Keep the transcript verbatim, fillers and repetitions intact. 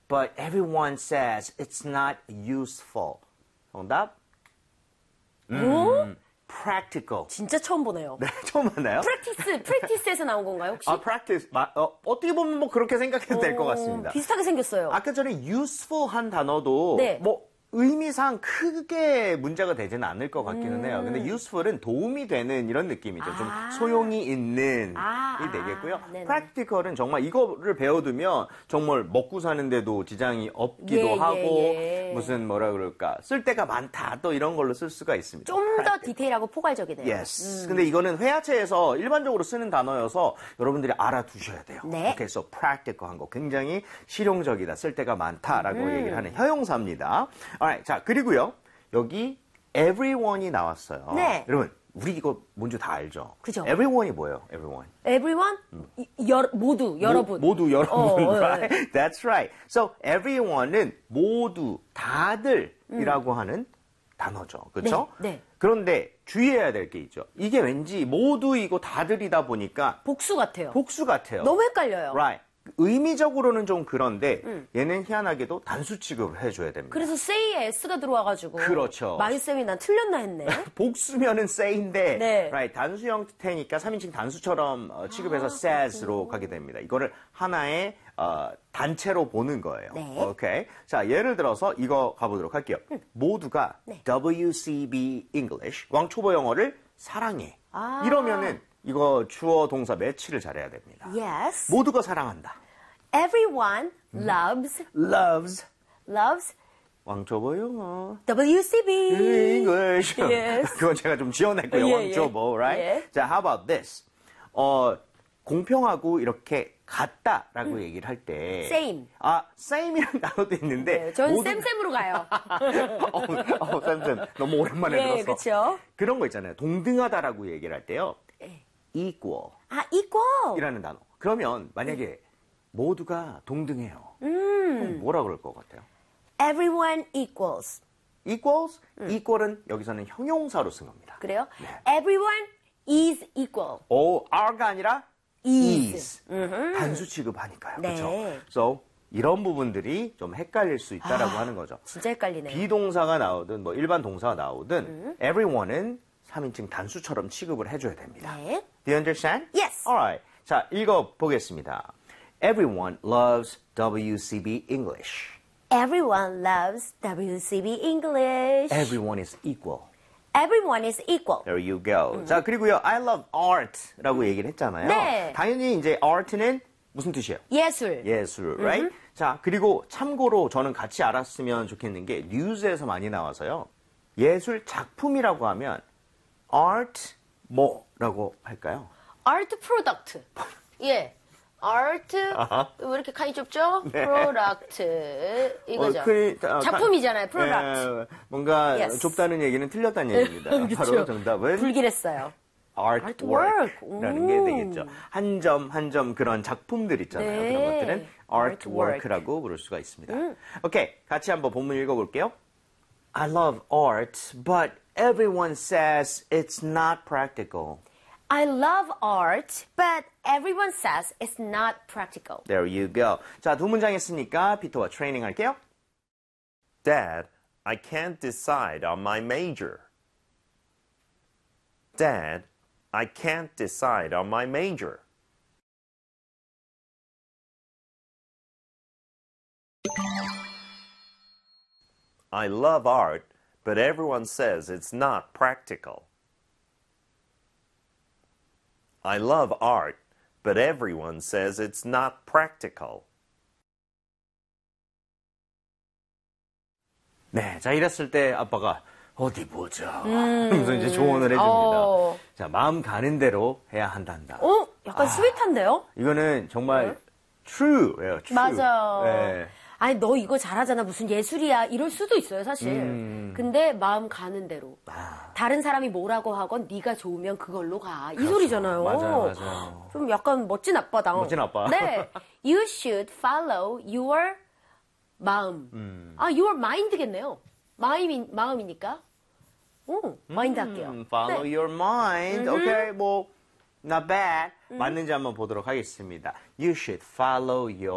but everyone says it's not useful. 정답? 뭐? practical. 진짜 처음 보네요. 네, 처음 봤나요? 프랙티스, 프랙티스에서 나온 건가요, 혹시? 아, practice. 마, 어, 어떻게 보면 뭐 그렇게 생각해도 될 것 같습니다. 비슷하게 생겼어요. 아까 전에 useful한 단어도 네. 뭐 의미상 크게 문제가 되지는 않을 것 같기는 해요. 근데 useful은 도움이 되는 이런 느낌이죠. 좀 아. 소용이 있는 아, 이 되겠고요. 아, 네네. practical은 정말 이거를 배워두면 정말 먹고 사는데도 지장이 없기도 예, 하고 예, 예. 무슨 뭐라 그럴까 쓸데가 많다 또 이런 걸로 쓸 수가 있습니다. 좀 더 디테일하고 포괄적이네요. Yes. 근데 이거는 회화체에서 일반적으로 쓰는 단어여서 여러분들이 알아두셔야 돼요. 네. 그래서 practical한 거 굉장히 실용적이다, 쓸데가 많다라고 음. 얘기를 하는 형용사입니다. Alright, 자 그리고요 여기 everyone이 나왔어요. 네. 여러분 우리 이거 뭔지 다 알죠? 그죠. Everyone이 뭐예요? Everyone. Everyone? 이- 여, 모두, 여러분. 모, 두 여러분, 어, right? 예, 예. That's right. So everyone은 모두, 다들이라고 하는 단어죠. 그렇죠? 네, 네. 그런데 주의해야 될 게 있죠. 이게 왠지 모두이고 다들이다 보니까 복수 같아요. 복수 같아요. 너무 헷갈려요. Right. 의미적으로는 좀 그런데 얘는 희한하게도 단수 취급을 해줘야 됩니다. 그래서 say에 s가 들어와가지고. 그렇죠. 마유쌤이 난 틀렸나 했네. 복수면은 say인데 네. right, 단수 형태니까 삼 인칭 단수처럼 어, 취급해서 아, says로 가게 됩니다. 이거를 하나의 어, 단체로 보는 거예요. 네. 오케이. 자, 예를 들어서 이거 가보도록 할게요. 모두가 네. 더블유 씨 비 English, 왕초보 영어를 사랑해. 아. 이러면은 이거 주어 동사 매치를 잘해야 됩니다. Yes. 모두가 사랑한다. Everyone loves, loves loves 왕초보 영어. W C B. English. Yes. 그건 제가 좀 지어냈고요. 예, 왕초보, right? 예. 자, how about this? 어, 공평하고 이렇게 같다라고 얘기를 할 때. Same. 아, same이라는 단어도 있는데. 네, 전 모두- 쌤쌤으로 가요. 어, 어, 쌤쌤. 너무 오랜만에 예, 들었어. 그쵸. 그런 거 있잖아요. 동등하다라고 얘기를 할 때요. equal 아, equal. 이라는 단어. 그러면 만약에 모두가 동등해요. 음. 그럼 뭐라 그럴 것 같아요? Everyone equals. equals? equal은 여기서는 형용사로 쓴 겁니다. 그래요? 네. Everyone is equal. 오, are가 아니라 is. is. 단수 취급하니까요. 네. 그렇죠? So, 이런 부분들이 좀 헷갈릴 수 있다라고 아, 하는 거죠. 진짜 헷갈리네요. 비동사가 나오든 뭐 일반 동사가 나오든 everyone은 삼 인칭 단수처럼 취급을 해줘야 됩니다. 네. Do you understand? Yes. Alright. 자, 읽어보겠습니다. Everyone loves W C B English. Everyone loves W C B English. Everyone is equal. Everyone is equal. There you go. 자, 그리고요, I love art라고 얘기를 했잖아요. 네. 당연히 이제 art는 무슨 뜻이에요? 예술. 예술, right? 자, 그리고 참고로 저는 같이 알았으면 좋겠는 게 뉴스에서 많이 나와서요. 예술 작품이라고 하면 art 뭐라고 할까요? Art product. 예. Art 아하. 왜 이렇게 칸이 좁죠? Product 이거죠. 어, 그, 아, 작품이잖아요. Product. 예, 뭔가 Yes. 좁다는 얘기는 틀렸다는 얘기입니다. 바로 그렇죠. 정답은 불길했어요. artwork라는 게 오. 되겠죠. 한 점 한 점 그런 작품들 있잖아요. 네. 그런 것들은 Artwork. artwork라고 부를 수가 있습니다. 오케이, 같이 한번 본문 읽어볼게요. I love art, but everyone says it's not practical. I love art, but everyone says it's not practical. There you go. 자, 두 문장 했으니까 피터와 트레이닝 할게요. Dad, I can't decide on my major. Dad, I can't decide on my major. I love art, but everyone says it's not practical. I love art, but everyone says it's not practical. 네, 자 이랬을 때 아빠가 어디 보자 하면서 이제 조언을 해줍니다. 어. 자, 마음 가는 대로 해야 한단다. 어? 약간 스윗한데요? 이거는 정말 true예요. true. 맞아요. 네. 아니 너 이거 잘하잖아 무슨 예술이야 이럴 수도 있어요 사실. 음. 근데 마음 가는 대로. 아. 다른 사람이 뭐라고 하건 네가 좋으면 그걸로 가. 이 소리잖아요. 맞아요, 맞아요. 좀 약간 멋진 아빠다. 멋진 아빠. 네. You should follow your 마음. 음. 아, your mind겠네요. 마음이, 마음이니까. 오, 마인드 할게요. 음, follow 네. your mind. 오케이, 뭐 not bad. 맞는지 한번 보도록 하겠습니다. You should follow your